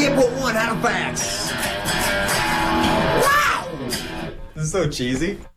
8.1 out of 5. Wow! This is so cheesy.